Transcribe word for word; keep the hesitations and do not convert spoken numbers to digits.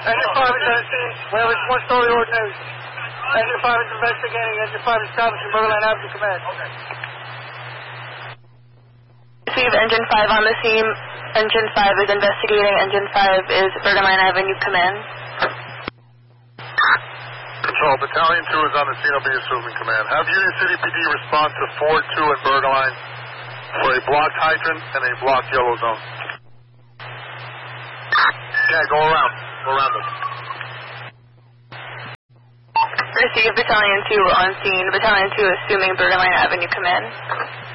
Engine five is at the scene. We have a one-story ordinance. Engine five is investigating. Engine five is establishing Borderline Avenue command. Okay. Receive Engine five on the scene. Engine five is investigating. Engine five is Borderline Avenue command. Control, Battalion two is on the scene. I'll be assuming command. Have Union City P D respond to four two and Borderline for a blocked hydrant and a blocked yellow zone. Yeah, go around. Go around them. Receive Battalion two on scene. Battalion two assuming Borderline Avenue command.